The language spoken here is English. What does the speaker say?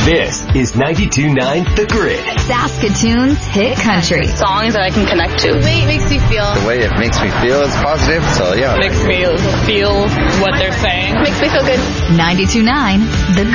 This is 92.9 The Grid. Saskatoon's hit country. Songs that I can connect to. The way it makes me feel. The way it makes me feel is positive, so yeah. Makes me feel what they're saying. Makes me feel good. 92.9 The Grid.